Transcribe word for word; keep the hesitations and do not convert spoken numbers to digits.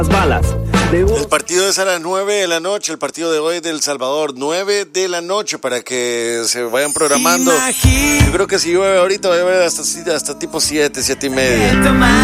balas. El partido es a las nueve de la noche, el partido de hoy del Salvador, nueve de la noche, para que se vayan programando. Yo creo que si llueve ahorita va a llover hasta, hasta tipo siete, siete y media.